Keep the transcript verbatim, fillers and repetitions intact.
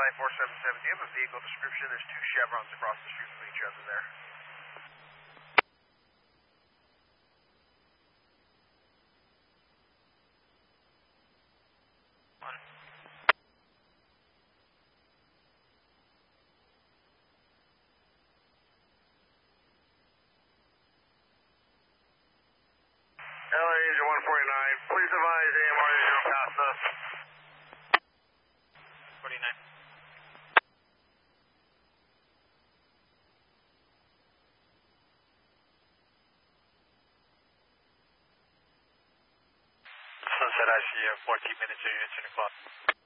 nine four seven seven, do you have a vehicle description? There's two chevrons across the street from each other there. One. L A Agent one forty-nine, please advise A M R Agent Casa. forty-nine. Sunset I C U, fourteen minutes to your ten o'clock.